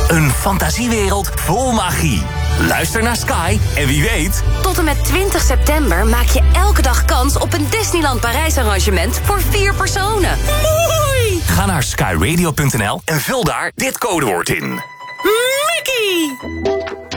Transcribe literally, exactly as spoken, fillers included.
Een fantasiewereld vol magie. Luister naar Sky en wie weet... Tot en met twintig september maak je elke dag kans op een Disneyland Parijs arrangement voor vier personen. Mooi! Ga naar sky radio punt n l en vul daar dit codewoord in. Mickey!